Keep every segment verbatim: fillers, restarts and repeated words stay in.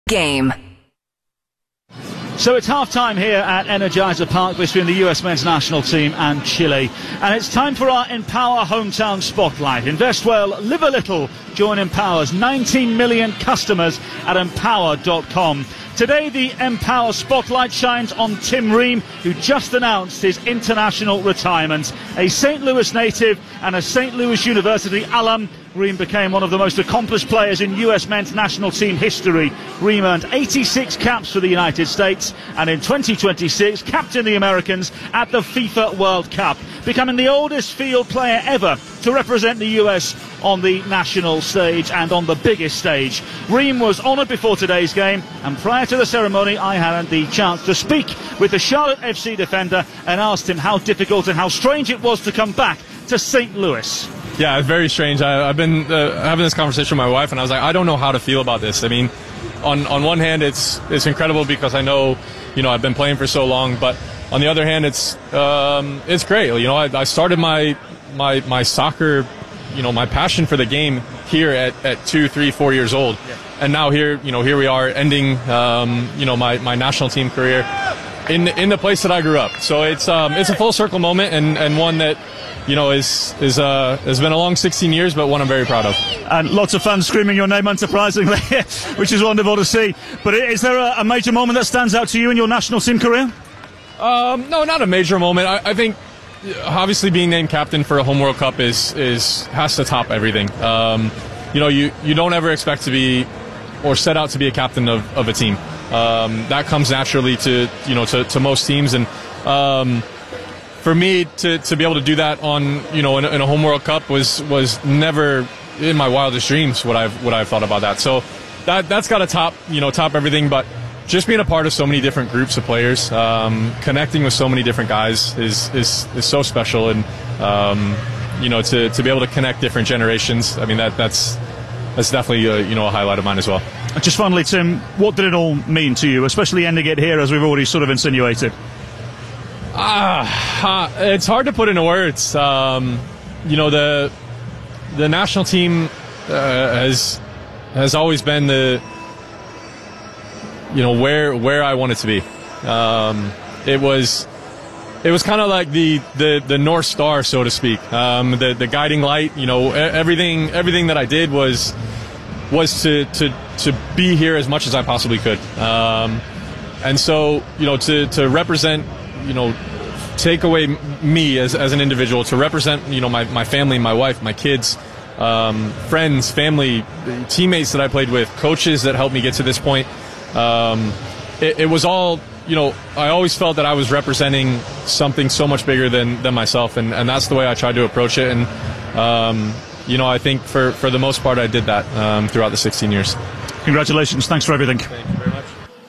game. So it's half-time here at Energizer Park between the U S men's national team and Chile. And it's time for our Empower Hometown Spotlight. Invest well, live a little. Join Empower's nineteen million customers at empower dot com. Today, the Empower Spotlight shines on Tim Ream, who just announced his international retirement. A Saint Louis native and a Saint Louis University alum, Ream became one of the most accomplished players in U S men's national team history. Ream earned eighty-six caps for the United States and in twenty twenty-six captained the Americans at the FIFA World Cup, becoming the oldest field player ever to represent the U S on the national stage and on the biggest stage. Ream was honoured before today's game, and prior to the ceremony I had the chance to speak with the Charlotte F C defender and asked him how difficult and how strange it was to come back to Saint Louis. Yeah, it's very strange. I, I've been uh, having this conversation with my wife, and I was like, I don't know how to feel about this. I mean, on on one hand, it's it's incredible because I know, you know, I've been playing for so long, but on the other hand, it's um, it's great. You know, I, I started my my my soccer, you know, my passion for the game here at, at two, three, four years old, yeah. And now here, you know, here we are ending, um, you know, my, my national team career in in the place that I grew up. So it's um, it's a full circle moment, and, and one that, you know, is is uh, has been a long sixteen years, but one I'm very proud of. And lots of fans screaming your name, unsurprisingly, which is wonderful to see. But is there a, a major moment that stands out to you in your national team career? Um, no, not a major moment. I, I think obviously being named captain for a home World Cup is is has to top everything. Um, you know, you, you don't ever expect to be or set out to be a captain of, of a team. Um, that comes naturally to you know to, to most teams, and um, for me to, to be able to do that on you know in, in a home World Cup was was never in my wildest dreams what I've what I've thought about that. So that that's got to top you know top everything, but. Just being a part of so many different groups of players, um, connecting with so many different guys is is, is so special, and um, you know to, to be able to connect different generations. I mean that that's that's definitely a, you know a highlight of mine as well. Just finally, Tim, what did it all mean to you, especially ending it here, as we've already sort of insinuated? Ah, uh, it's hard to put into words. Um, you know the the national team uh, has has always been the. You know where where I wanted to be. Um, it was it was kind of like the, the, the North Star, so to speak. Um, the the guiding light. You know everything everything that I did was was to to, to be here as much as I possibly could. Um, and so you know to, to represent you know take away me as as an individual, to represent you know my, my family, my wife, my kids, um, friends, family, teammates that I played with, coaches that helped me get to this point. Um, it, it was all, you know, I always felt that I was representing something so much bigger than, than myself, and, and that's the way I tried to approach it. And, um, you know, I think for, for the most part I did that um, throughout the sixteen years. Congratulations. Thanks for everything. Thank you very much.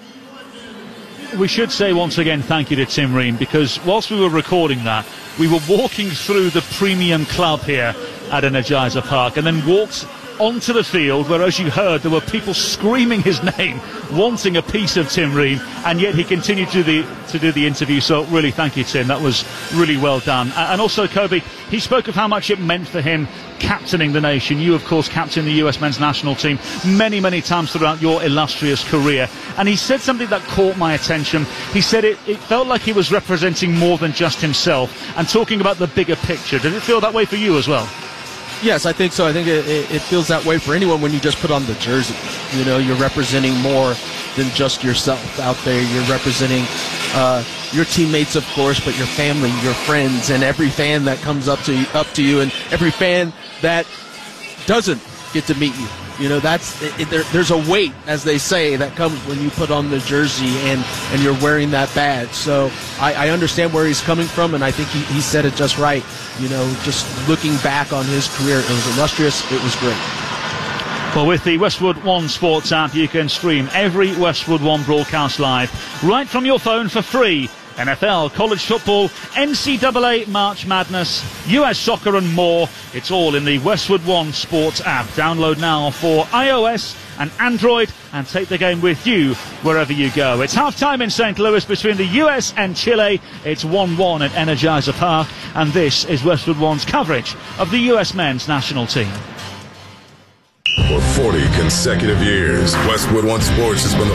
We should say once again thank you to Tim Ream, because whilst we were recording that, we were walking through the premium club here at Energizer Park and then walked onto the field where, as you heard, there were people screaming his name, wanting a piece of Tim Ream, and yet he continued to do the, to do the interview. So really thank you, Tim. That was really well done. And also, Kobe, he spoke of how much it meant for him captaining the nation. You, of course, captained the U S men's national team many, many times throughout your illustrious career. And he said something that caught my attention. He said it, it felt like he was representing more than just himself and talking about the bigger picture. Did it feel that way for you as well? Yes, I think so. I think it, it feels that way for anyone when you just put on the jersey. You know, you're representing more than just yourself out there. You're representing uh, your teammates, of course, but your family, your friends, and every fan that comes up to you, up to you, and every fan that doesn't get to meet you. You know, that's it, there, there's a weight, as they say, that comes when you put on the jersey and, and you're wearing that badge. So I, I understand where he's coming from, and I think he, he said it just right. You know, just looking back on his career, it was illustrious. It was great. Well, with the Westwood One Sports app, you can stream every Westwood One broadcast live right from your phone for free. N F L, college football, N C double A, March Madness, U S soccer and more. It's all in the Westwood One Sports app. Download now for iOS and Android and take the game with you wherever you go. It's half-time in Saint Louis between the U S and Chile. It's one one at Energizer Park, and this is Westwood One's coverage of the U S men's national team. For forty consecutive years, Westwood One Sports has been the